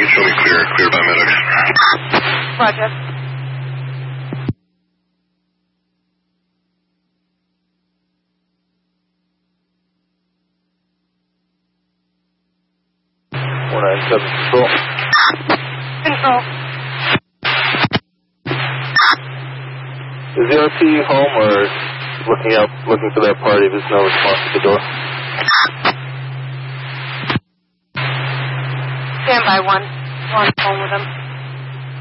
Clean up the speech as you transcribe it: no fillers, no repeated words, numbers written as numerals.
you show me clear by medics. Roger. Control. Control. Is the RP home or looking for that party? There's no response at the door. Stand by one. We're on the phone with him.